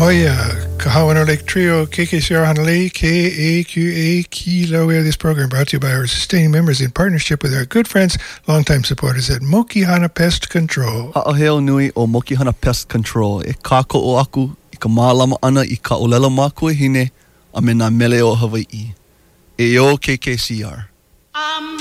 Kahawano Lake Trio, KKCR Honolulu, KAQA, Kilauea. This program brought to you by our sustaining members in partnership with our good friends, longtime supporters at Mokihana Pest Control. Ha'aheo nui o Mokihana Pest Control. E kako o aku, I ka mālama ana I ka olela mākua hine, a me nā mele o Hawaii. E o KKCR.